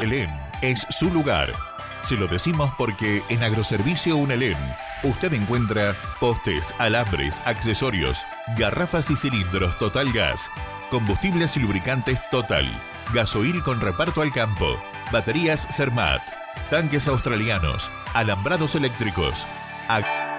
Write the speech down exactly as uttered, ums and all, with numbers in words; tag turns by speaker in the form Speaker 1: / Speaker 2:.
Speaker 1: Unelén es su lugar. Se lo decimos porque en Agroservicio Unelén usted encuentra postes, alambres, accesorios, garrafas y cilindros Total Gas, combustibles y lubricantes Total, gasoil con reparto al campo, baterías Zermatt, tanques australianos, alambrados eléctricos. Ag-